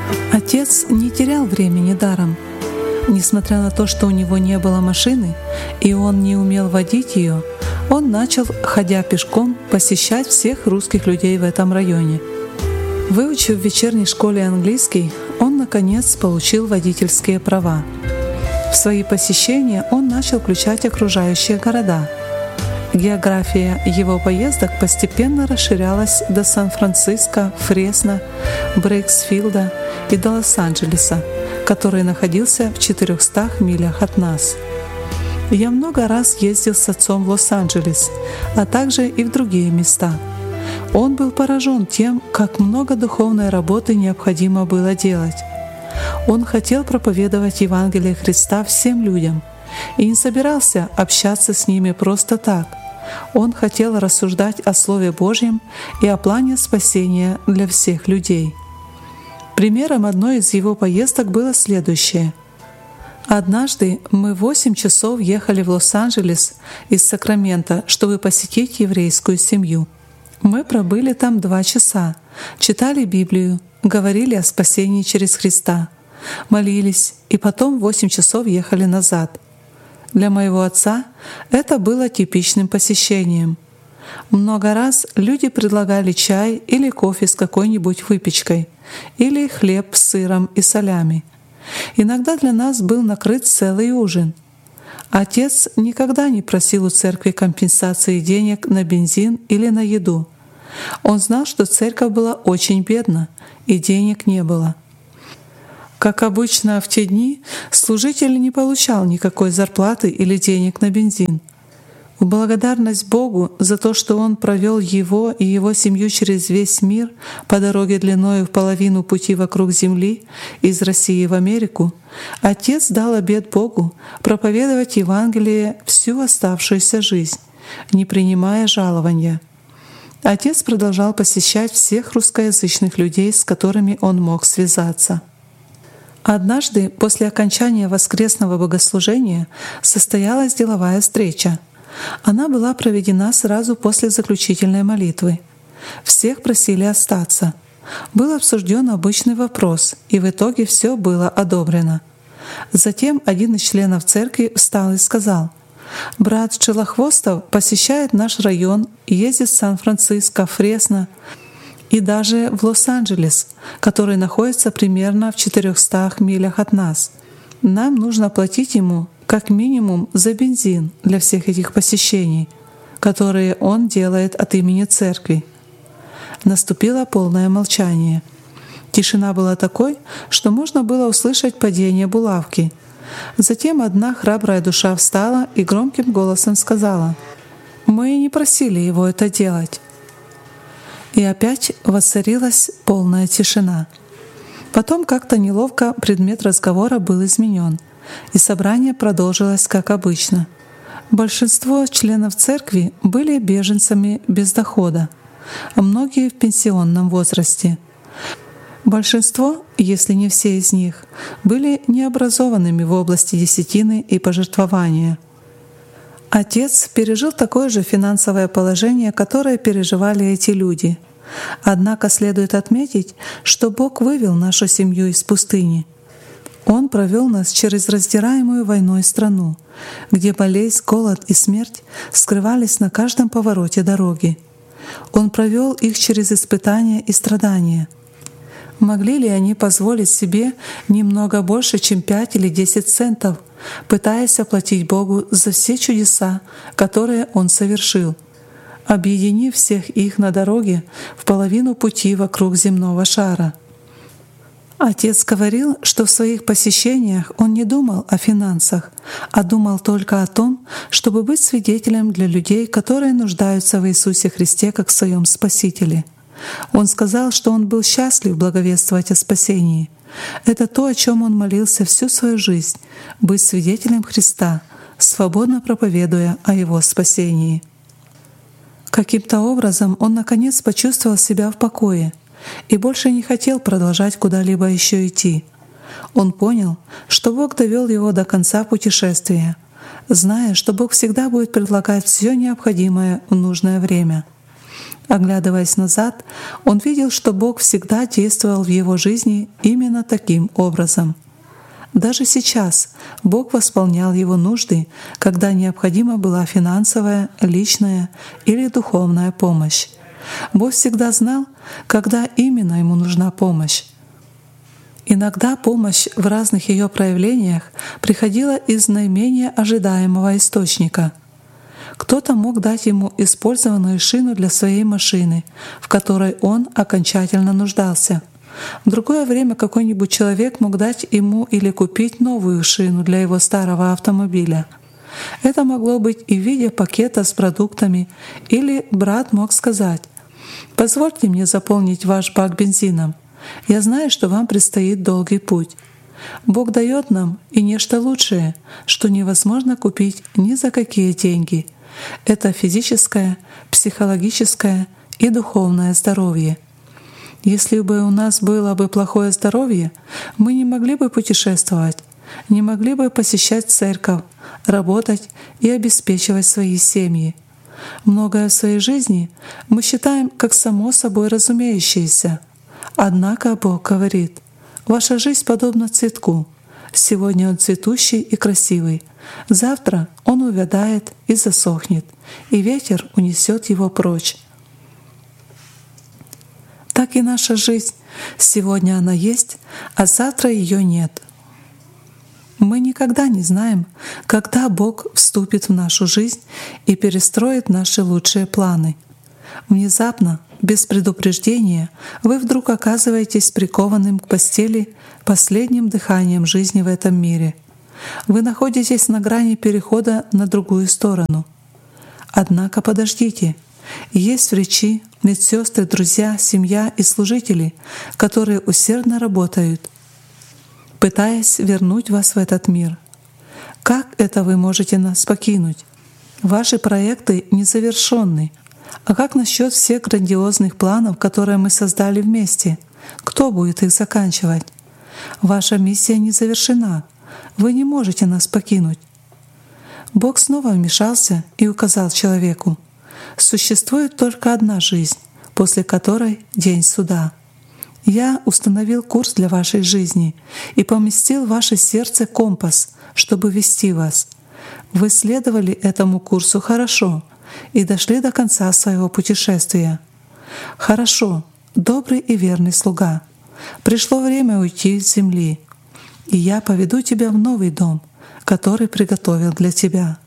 Отец не терял времени даром. Несмотря на то, что у него не было машины и он не умел водить ее, он начал, ходя пешком, посещать всех русских людей в этом районе. Выучив в вечерней школе английский, он наконец получил водительские права. В свои посещения он начал включать окружающие города. География его поездок постепенно расширялась до Сан-Франциско, Фресно, Брейксфилда и до Лос-Анджелеса, который находился в 400 милях от нас. Я много раз ездил с отцом в Лос-Анджелес, а также и в другие места. Он был поражен тем, как много духовной работы необходимо было делать. Он хотел проповедовать Евангелие Христа всем людям и не собирался общаться с ними просто так. Он хотел рассуждать о Слове Божьем и о плане спасения для всех людей. Примером одной из его поездок было следующее. Однажды мы в 8 часов ехали в Лос-Анджелес из Сакрамента, чтобы посетить еврейскую семью. Мы пробыли там 2 часа, читали Библию, говорили о спасении через Христа, молились и потом в 8 часов ехали назад. Для моего отца это было типичным посещением. Много раз люди предлагали чай или кофе с какой-нибудь выпечкой, или хлеб с сыром и солями. Иногда для нас был накрыт целый ужин. Отец никогда не просил у церкви компенсации денег на бензин или на еду. Он знал, что церковь была очень бедна, и денег не было. Как обычно в те дни, служитель не получал никакой зарплаты или денег на бензин. В благодарность Богу за то, что Он провел его и его семью через весь мир по дороге длиною в половину пути вокруг Земли из России в Америку, отец дал обет Богу проповедовать Евангелие всю оставшуюся жизнь, не принимая жалования. Отец продолжал посещать всех русскоязычных людей, с которыми он мог связаться. Однажды после окончания воскресного богослужения состоялась деловая встреча. Она была проведена сразу после заключительной молитвы. Всех просили остаться. Был обсужден обычный вопрос, и в итоге все было одобрено. Затем один из членов церкви встал и сказал: «Брат Челохвостов посещает наш район, ездит в Сан-Франциско, Фресно и даже в Лос-Анджелес, который находится примерно в 400 милях от нас. Нам нужно платить ему как минимум за бензин для всех этих посещений, которые он делает от имени церкви». Наступило полное молчание. Тишина была такой, что можно было услышать падение булавки. Затем одна храбрая душа встала и громким голосом сказала: «Мы не просили его это делать». И опять воцарилась полная тишина. Потом как-то неловко предмет разговора был изменен, и собрание продолжилось как обычно. Большинство членов церкви были беженцами без дохода, а многие в пенсионном возрасте. Большинство, если не все из них, были необразованными в области десятины и пожертвования. Отец пережил такое же финансовое положение, которое переживали эти люди. Однако следует отметить, что Бог вывел нашу семью из пустыни. Он провел нас через раздираемую войной страну, где болезнь, голод и смерть скрывались на каждом повороте дороги. Он провел их через испытания и страдания. Могли ли они позволить себе немного больше, чем 5 или 10 центов, пытаясь оплатить Богу за все чудеса, которые Он совершил, объединив всех их на дороге в половину пути вокруг земного шара? Отец говорил, что в своих посещениях он не думал о финансах, а думал только о том, чтобы быть свидетелем для людей, которые нуждаются в Иисусе Христе как в своем Спасителе. Он сказал, что он был счастлив благовествовать о спасении. Это то, о чем он молился всю свою жизнь — быть свидетелем Христа, свободно проповедуя о Его спасении. Каким-то образом он наконец почувствовал себя в покое и больше не хотел продолжать куда-либо еще идти. Он понял, что Бог довел его до конца путешествия, зная, что Бог всегда будет предлагать все необходимое в нужное время. Оглядываясь назад, он видел, что Бог всегда действовал в его жизни именно таким образом. Даже сейчас Бог восполнял его нужды, когда необходима была финансовая, личная или духовная помощь. Бог всегда знал, когда именно ему нужна помощь. Иногда помощь в разных ее проявлениях приходила из наименее ожидаемого источника. Кто-то мог дать ему использованную шину для своей машины, в которой он окончательно нуждался. В другое время какой-нибудь человек мог дать ему или купить новую шину для его старого автомобиля. Это могло быть и в виде пакета с продуктами, или брат мог сказать: «Позвольте мне заполнить ваш бак бензином. Я знаю, что вам предстоит долгий путь». Бог дает нам и нечто лучшее, что невозможно купить ни за какие деньги. Это физическое, психологическое и духовное здоровье. Если бы у нас было бы плохое здоровье, мы не могли бы путешествовать, не могли бы посещать церковь, работать и обеспечивать свои семьи. Многое в своей жизни мы считаем как само собой разумеющееся. Однако Бог говорит: «Ваша жизнь подобна цветку. Сегодня он цветущий и красивый. Завтра он увядает и засохнет, и ветер унесет его прочь». Так и наша жизнь. Сегодня она есть, а завтра ее нет. Мы никогда не знаем, когда Бог вступит в нашу жизнь и перестроит наши лучшие планы. Внезапно, без предупреждения, вы вдруг оказываетесь прикованным к постели последним дыханием жизни в этом мире. Вы находитесь на грани перехода на другую сторону. Однако подождите. Есть врачи, медсестры, друзья, семья и служители, которые усердно работают, пытаясь вернуть вас в этот мир. Как это вы можете нас покинуть? Ваши проекты незавершенны. А как насчет всех грандиозных планов, которые мы создали вместе? Кто будет их заканчивать? Ваша миссия не завершена. Вы не можете нас покинуть. Бог снова вмешался и указал человеку: существует только одна жизнь, после которой день суда. Я установил курс для вашей жизни и поместил в ваше сердце компас, чтобы вести вас. Вы следовали этому курсу хорошо и дошли до конца своего путешествия. Хорошо, добрый и верный слуга. Пришло время уйти с земли, и я поведу тебя в новый дом, который приготовил для тебя.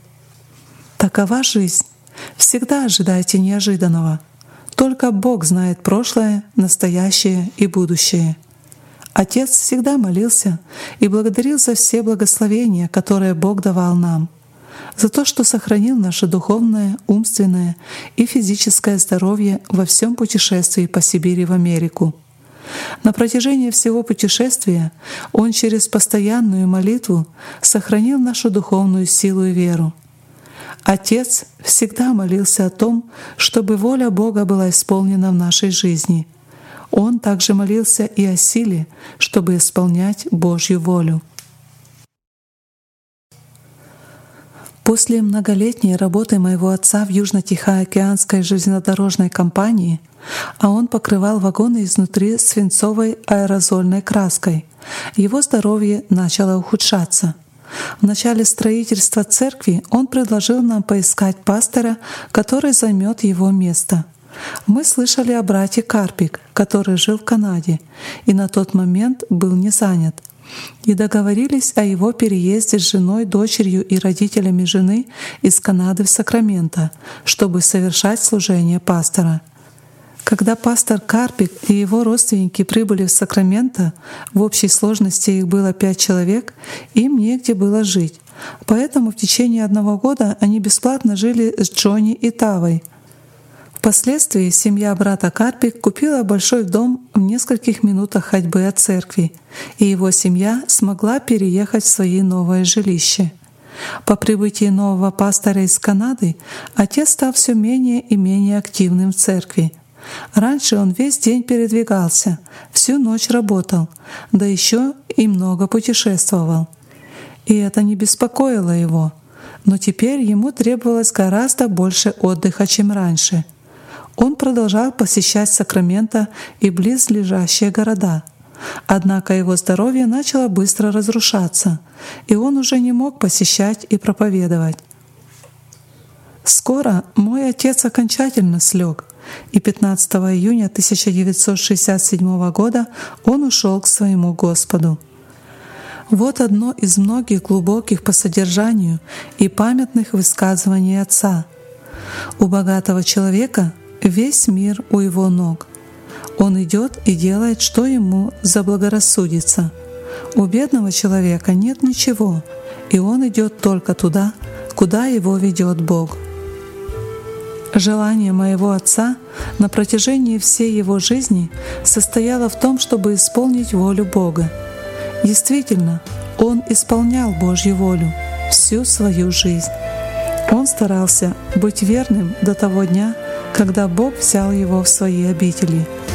Такова жизнь. Всегда ожидайте неожиданного. Только Бог знает прошлое, настоящее и будущее. Отец всегда молился и благодарил за все благословения, которые Бог давал нам, за то, что сохранил наше духовное, умственное и физическое здоровье во всем путешествии по Сибири в Америку. На протяжении всего путешествия Он через постоянную молитву сохранил нашу духовную силу и веру. Отец всегда молился о том, чтобы воля Бога была исполнена в нашей жизни. Он также молился и о силе, чтобы исполнять Божью волю. После многолетней работы моего отца в Южно-Тихоокеанской железнодорожной компании, а он покрывал вагоны изнутри свинцовой аэрозольной краской, его здоровье начало ухудшаться. В начале строительства церкви он предложил нам поискать пастора, который займет его место. Мы слышали о брате Карпик, который жил в Канаде и на тот момент был не занят, и договорились о его переезде с женой, дочерью и родителями жены из Канады в Сакраменто, чтобы совершать служение пастора. Когда пастор Карпик и его родственники прибыли в Сакраменто, в общей сложности их было 5 человек, им негде было жить. Поэтому в течение 1 года они бесплатно жили с Джонни и Тавой. Впоследствии семья брата Карпик купила большой дом в нескольких минутах ходьбы от церкви, и его семья смогла переехать в свое новое жилище. По прибытии нового пастора из Канады отец стал все менее и менее активным в церкви. Раньше он весь день передвигался, всю ночь работал, да еще и много путешествовал. И это не беспокоило его, но теперь ему требовалось гораздо больше отдыха, чем раньше. Он продолжал посещать Сакраменто и близлежащие города. Однако его здоровье начало быстро разрушаться, и он уже не мог посещать и проповедовать. Скоро мой отец окончательно слег, и 15 июня 1967 года он ушел к своему Господу. Вот одно из многих глубоких по содержанию и памятных высказываний отца. У богатого человека весь мир у его ног. Он идет и делает, что ему заблагорассудится. У бедного человека нет ничего, и он идет только туда, куда его ведет Бог. Желание моего отца на протяжении всей его жизни состояло в том, чтобы исполнить волю Бога. Действительно, он исполнял Божью волю всю свою жизнь. Он старался быть верным до того дня, когда Бог взял его в свои обители.